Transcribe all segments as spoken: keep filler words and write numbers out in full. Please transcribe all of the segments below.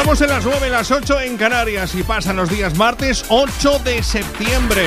Estamos en las nueve, las ocho en Canarias y pasan los días martes ocho de septiembre.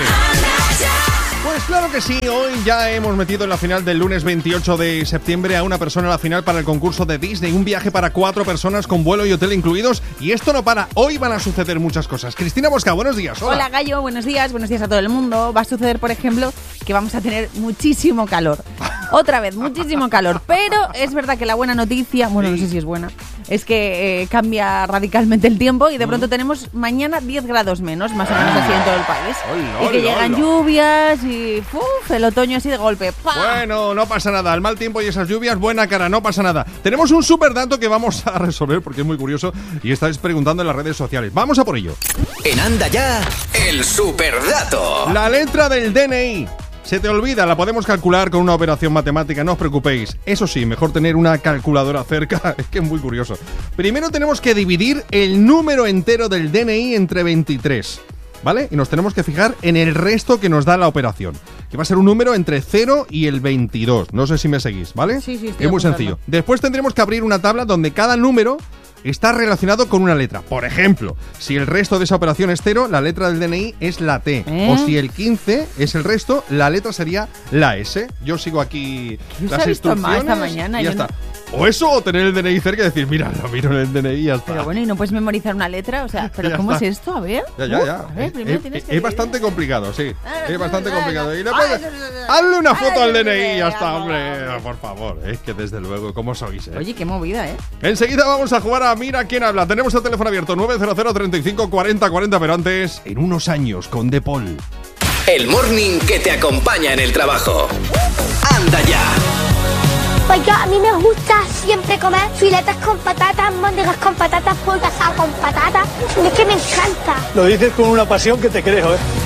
Pues claro que sí, hoy ya hemos metido en la final del lunes veintiocho de septiembre a una persona a la final para el concurso de Disney, un viaje para cuatro personas con vuelo y hotel incluidos, y esto no para, hoy van a suceder muchas cosas. Cristina Bosca, buenos días. Hola. Hola Gallo, buenos días, buenos días a todo el mundo. Va a suceder, por ejemplo, que vamos a tener muchísimo calor. Otra vez, muchísimo calor, pero es verdad que la buena noticia, bueno, no sé si es buena, es que eh, cambia radicalmente el tiempo y de pronto tenemos mañana diez grados menos, más o menos así en todo el país. Hola, y que hola, llegan hola. lluvias y uf, el otoño así de golpe. ¡Pah! Bueno, no pasa nada, el mal tiempo y esas lluvias, buena cara, no pasa nada. Tenemos un super dato que vamos a resolver porque es muy curioso y estáis preguntando en las redes sociales. Vamos a por ello. En Anda Ya, el superdato. La letra del D N I. Se te olvida, la podemos calcular con una operación matemática, no os preocupéis. Eso sí, mejor tener una calculadora cerca, es que es muy curioso. Primero tenemos que dividir el número entero del D N I entre veintitrés, ¿vale? Y nos tenemos que fijar en el resto que nos da la operación, que va a ser un número entre cero y el veintidós. No sé si me seguís, ¿vale? Sí, sí, estoy es muy apuntando. sencillo. Después tendremos que abrir una tabla donde cada número está relacionado con una letra. Por ejemplo, si el resto de esa operación es cero, la letra del D N I es la T. ¿Eh? O si el quince es el resto, la letra sería la S. Yo sigo aquí ¿Qué os las ha visto más instrucciones esta mañana? y ya Yo no- está. O eso, o tener el D N I cerca y decir, mira, lo miro en el D N I y ya está. Pero bueno, ¿y no puedes memorizar una letra? O sea, ¿pero Ya cómo está. es esto? A ver. Ya, ya, Uf, ya. a ver, Es, primero es- tienes que es bastante dividir. complicado, sí. Ah, Es bastante ah, complicado. Y le ah, puedes- ah, hazle una foto ah, al D N I y ya ah, está, ah, hombre. ah, Por favor, es que desde luego, ¿cómo sois, eh? Oye, qué movida, ¿eh? Enseguida vamos a jugar a Mira quién habla. Tenemos el teléfono abierto nueve cero cero, treinta y cinco, cuarenta, cuarenta, pero antes, en unos años, con De Paul. El morning que te acompaña en el trabajo. Anda Ya. Pues yo, a mí me gusta siempre comer filetes con patatas, móndigas con patatas, pollo asado con patatas. Es que me encanta. Lo dices con una pasión que te creo, ¿eh?